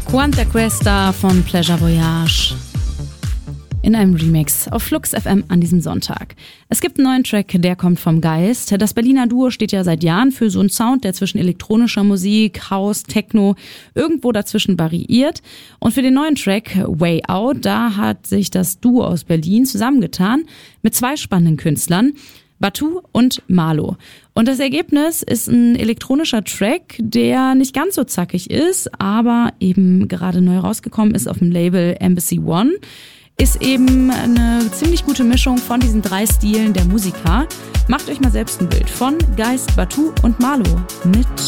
Quanta Questa von Pleasure Voyage in einem Remix auf Flux FM an diesem Sonntag. Es gibt einen neuen Track, der kommt vom Geist. Das Berliner Duo steht ja seit Jahren für so einen Sound, der zwischen elektronischer Musik, House, Techno irgendwo dazwischen variiert. Und für den neuen Track Way Out, da hat sich das Duo aus Berlin zusammengetan mit zwei spannenden Künstlern, Batu und Malo. Und das Ergebnis ist ein elektronischer Track, der nicht ganz so zackig ist, aber eben gerade neu rausgekommen ist auf dem Label Embassy One. Ist eben eine ziemlich gute Mischung von diesen drei Stilen der Musiker. Macht euch mal selbst ein Bild von Geist, Batu und Malo mit